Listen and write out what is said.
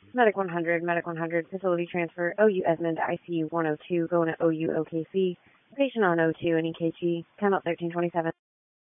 Medic 100, facility transfer, OU Esmond, ICU 102, going to OU OKC. Patient on O2 and EKG, timeout 1327.